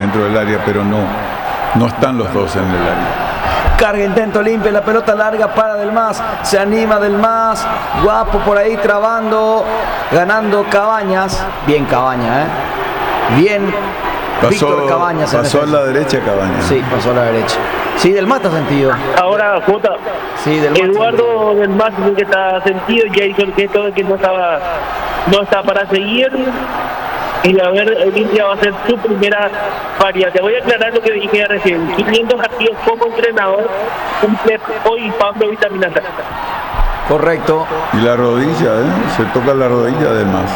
dentro del área, pero no están los dos en el área. Carga, intento limpio, la pelota larga para Del Mas, se anima Del Mas, guapo por ahí trabando, ganando Cabañas, bien Cabañas, bien Víctor Cabañas. Pasó a la derecha Cabañas. Sí, pasó a la derecha. Sí, Del Mas está sentido. Ahora, Jota, sí, Eduardo Del Mas que está sentido, ya hizo el gesto de que no está para seguir. Y a ver, Olimpia va a ser su primera variante. Te voy a aclarar lo que dije recién. 500 partidos como entrenador, cumple hoy Pablo Vitaminata. Correcto. Y la rodilla, se toca la rodilla Del Mas.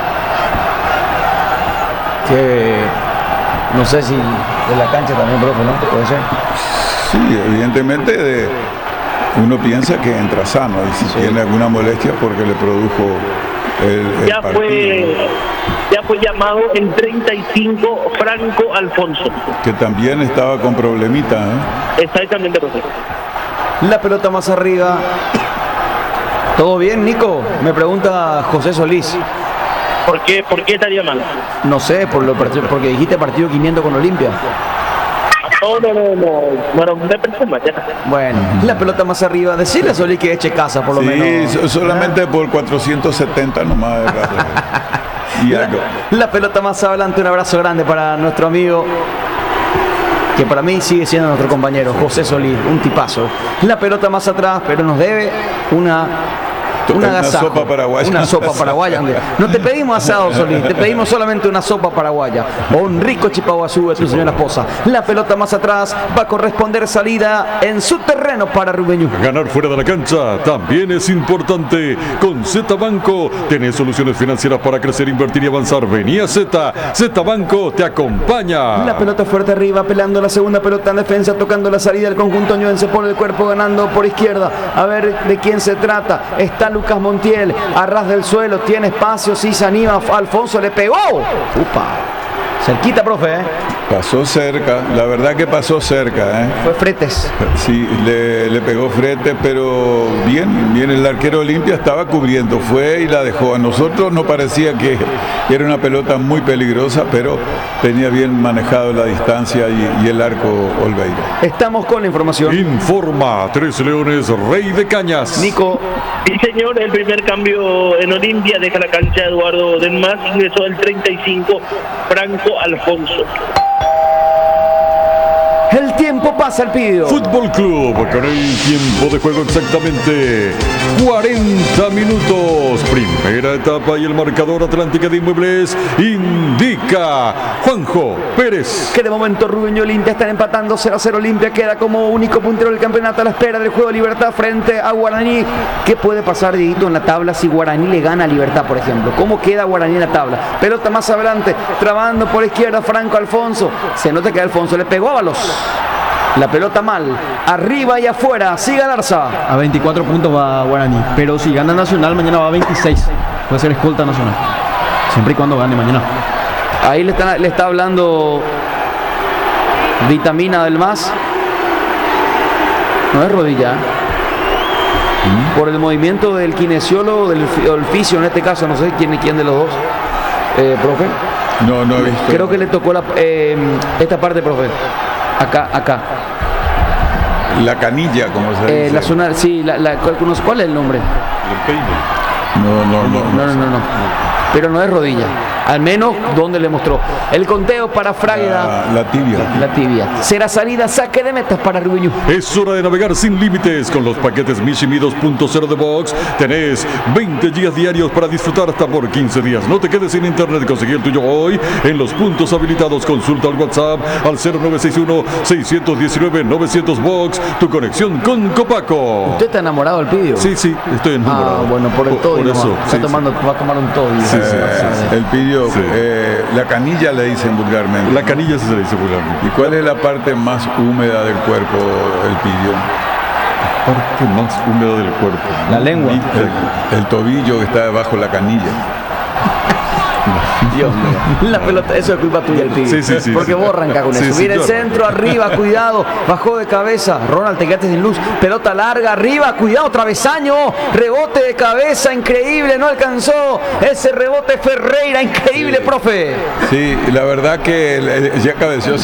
Que no sé si de la cancha también, profe, ¿no? Puede ser. Sí, evidentemente uno piensa que entra sano y si tiene alguna molestia porque le produjo el ya partido. Ya fue llamado el 35 Franco Alfonso, que también estaba con problemitas. Exactamente, profe. La pelota más arriba. ¿Todo bien, Nico? Me pregunta José Solís. ¿Por qué estaría mal? No sé, porque dijiste partido 500 con Olimpia. No. Bueno, me parece mal, ya. Bueno, la pelota más arriba. Decirle a Solís que eche casa, por lo menos. Sí, solamente por 470 nomás. La pelota más adelante. Un abrazo grande para nuestro amigo, que para mí sigue siendo nuestro compañero, José Solís, un tipazo. La pelota más atrás, pero nos debe una sopa paraguaya. Una sopa paraguaya. No te pedimos asado, Solís, te pedimos solamente una sopa paraguaya o un rico chipaguazú de tu señora esposa. La pelota más atrás va a corresponder salida en su terreno para Rubeño. Ganar fuera de la cancha también es importante. Con Z Banco tenés soluciones financieras para crecer, invertir y avanzar. Vení a Z Banco te acompaña. La pelota fuerte arriba, pelando la segunda pelota en defensa, tocando la salida del conjunto ñuense por el cuerpo, ganando por izquierda. A ver de quién se trata. Está Lucas Montiel, a ras del suelo, tiene espacio, sí se anima, Alfonso le pegó. Upa, cerquita, profe. Pasó cerca, la verdad que pasó cerca. Fue Fretes. Sí, le pegó Fretes, pero bien el arquero Olimpia estaba cubriendo, fue y la dejó. A nosotros nos parecía que era una pelota muy peligrosa, pero tenía bien manejado la distancia y el arco Olveira. Estamos con la información. Informa Tres Leones, Rey de Cañas. Nico. Sí, señor, el primer cambio en Olimpia, deja la cancha Eduardo Del Mas, ingresó el 35 Franco Alfonso. El tiempo pasa al pido. Fútbol Club con el tiempo de juego exactamente 40 minutos. Primera etapa y el marcador Atlántica de Inmuebles indica Juanjo Pérez. Que de momento Rubén y Olimpia están empatando 0-0. Olimpia queda como único puntero del campeonato a la espera del juego de Libertad frente a Guaraní. ¿Qué puede pasar, Dieguito, en la tabla si Guaraní le gana a Libertad, por ejemplo? ¿Cómo queda Guaraní en la tabla? Pelota más adelante, trabando por izquierda Franco Alfonso. Se nota que Alfonso le pegó a Ábalos. La pelota mal, arriba y afuera, sigue Galarza. A 24 puntos va Guaraní, pero si gana Nacional mañana va a 26. Puede ser escolta Nacional, siempre y cuando gane mañana. Ahí le está hablando Vitamina Del Mas. No es rodilla. Por el movimiento del kinesiólogo, del fisio en este caso, no sé quién de los dos. Profe. No he visto. Creo que le tocó esta parte, profe. Acá. La canilla, como se dice. La zona, sí, ¿cuál es el nombre? El peine. No. Pero no es rodilla. Al menos donde le mostró. El conteo para Fragueda. La tibia. La tibia. Será salida, saque de metas para Rubeño. Es hora de navegar sin límites con los paquetes Mishimi 2.0 de Box. Tenés 20 gigas diarios para disfrutar hasta por 15 días. No te quedes sin internet. Conseguí el tuyo hoy en los puntos habilitados. Consulta al WhatsApp al 0961-619-900 Box. Tu conexión con Copaco. ¿Usted está enamorado del Pidio? Sí, estoy enamorado. Bueno, por el todo. Por eso. Va a tomar un todo. Sí. El Pidio, la canilla le dicen vulgarmente. La canilla se le dice vulgarmente. ¿Y cuál es la parte más húmeda del cuerpo, el Pidio? La parte más húmeda del cuerpo. La lengua. El tobillo que está debajo de la canilla. Dios mío. La pelota, eso es culpa tuya, el Pidio. Sí. Porque vos arrancás con eso. Mira el centro, arriba, cuidado. Bajó de cabeza. Ronald, te quedaste sin luz. Pelota larga, arriba, cuidado, travesaño. Rebote de cabeza, increíble, no alcanzó. Ese rebote Ferreira, increíble, profe. Sí, la verdad que ya cabeció